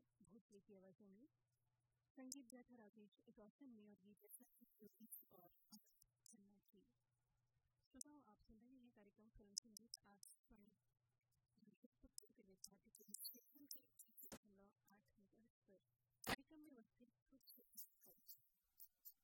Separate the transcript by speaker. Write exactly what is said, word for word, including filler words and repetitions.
Speaker 1: भोजपुरी की आवाज़ों में संगीत दिया था राकेश